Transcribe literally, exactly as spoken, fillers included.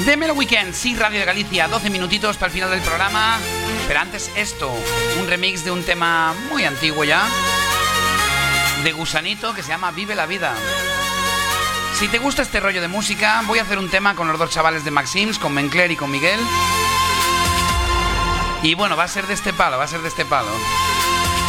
Démelo Weekend, sí, Radio de Galicia, doce minutitos para el final del programa. Pero antes esto, un remix de un tema muy antiguo ya, de Gusanito, que se llama Vive la Vida. Si te gusta este rollo de música, voy a hacer un tema con los dos chavales de Maxims, con Mencler y con Miguel. Y bueno, va a ser de este palo, va a ser de este palo.